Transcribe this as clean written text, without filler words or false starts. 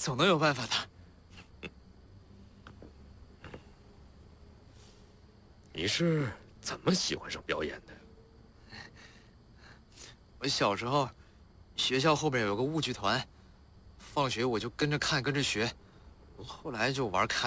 总能有办法的。 你是怎么喜欢上表演的？ 我小时候，学校后边有个舞剧团，放学我就跟着看，跟着学，后来就玩开。